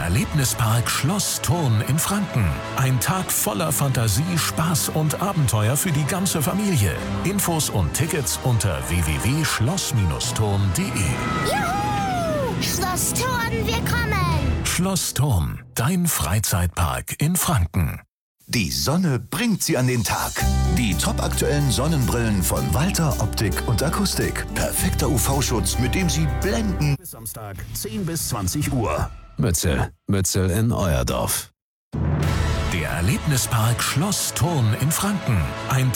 Erlebnispark Schloss Thurn in Franken. Ein Tag voller Fantasie, Spaß und Abenteuer für die ganze Familie. Infos und Tickets unter www.schloss-thurn.de. Juhu! Schloss Thurn, wir kommen! Schloss Thurn, dein Freizeitpark in Franken. Die Sonne bringt sie an den Tag. Die topaktuellen Sonnenbrillen von Walter Optik und Akustik. Perfekter UV-Schutz, mit dem Sie blenden. Bis Samstag, 10 bis 20 Uhr. Mützel in euer Dorf. Der Erlebnispark Schloss Thurn in Franken. Ein